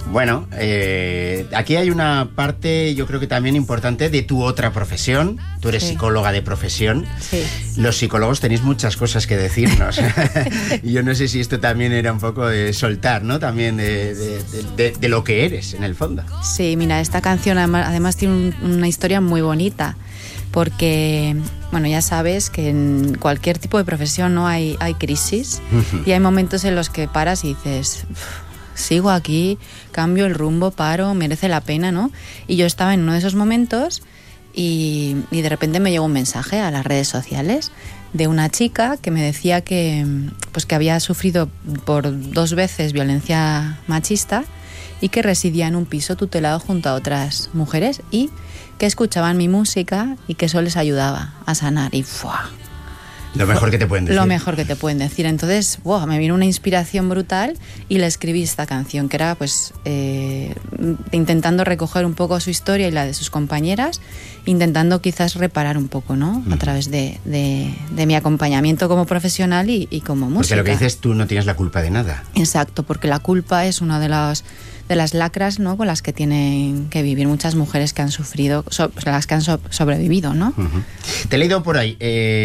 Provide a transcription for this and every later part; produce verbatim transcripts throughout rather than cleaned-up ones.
Bueno, eh, aquí hay una parte, yo creo que también importante, de tu otra profesión. Tú eres sí. psicóloga de profesión. Sí. Los psicólogos tenéis muchas cosas que decirnos. Y yo no sé si esto también era un poco de soltar, ¿no? También de, de, de, de, de lo que eres, en el fondo. Sí, mira, esta canción además tiene un, una historia muy bonita. Porque, bueno, ya sabes que en cualquier tipo de profesión no hay, hay crisis. Uh-huh. Y hay momentos en los que paras y dices... sigo aquí, cambio el rumbo, paro, merece la pena, ¿no? Y yo estaba en uno de esos momentos y, y de repente me llegó un mensaje a las redes sociales de una chica que me decía que, pues que había sufrido por dos veces violencia machista y que residía en un piso tutelado junto a otras mujeres y que escuchaban mi música y que eso les ayudaba a sanar y ¡fua! Lo mejor que te pueden decir. Lo mejor que te pueden decir. Entonces, wow, me vino una inspiración brutal y le escribí esta canción, que era pues eh, intentando recoger un poco su historia y la de sus compañeras, intentando quizás reparar un poco, ¿no? Mm. A través de, de, de mi acompañamiento como profesional y, y como música. Porque lo que dices, tú no tienes la culpa de nada. Exacto, porque la culpa es una de las... de las lacras, ¿no?, con las que tienen que vivir muchas mujeres que han sufrido, so, las que han so, sobrevivido, ¿no? Uh-huh. Te he leído por ahí,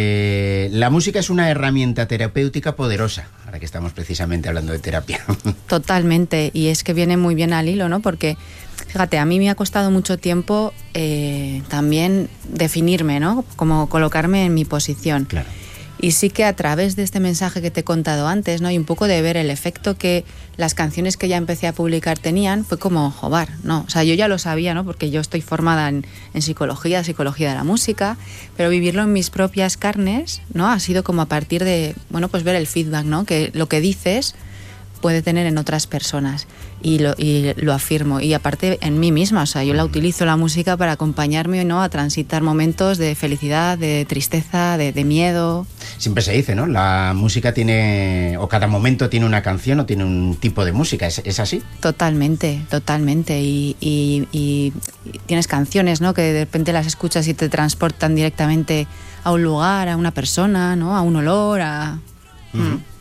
eh, la música es una herramienta terapéutica poderosa, ahora que estamos precisamente hablando de terapia. Totalmente, y es que viene muy bien al hilo, ¿no? Porque, fíjate, a mí me ha costado mucho tiempo eh, también definirme, ¿no?, como colocarme en mi posición. Claro. Y sí que a través de este mensaje que te he contado antes, ¿no?, y un poco de ver el efecto que las canciones que ya empecé a publicar tenían, fue como, joder, ¿no? O sea, yo ya lo sabía, ¿no?, porque yo estoy formada en, en psicología, psicología de la música, pero vivirlo en mis propias carnes, ¿no?, ha sido como a partir de, bueno, pues ver el feedback, ¿no?, que lo que dices puede tener en otras personas y lo, y lo afirmo, y aparte en mí misma, o sea, yo la utilizo la música para acompañarme, ¿no?, a transitar momentos de felicidad, de tristeza, de, de miedo. Siempre se dice, ¿no?, la música tiene, o cada momento tiene una canción o tiene un tipo de música, ¿es, es así? Totalmente, totalmente, y, y, y tienes canciones, ¿no?, que de repente las escuchas y te transportan directamente a un lugar, a una persona, ¿no?, a un olor, a... Uh-huh.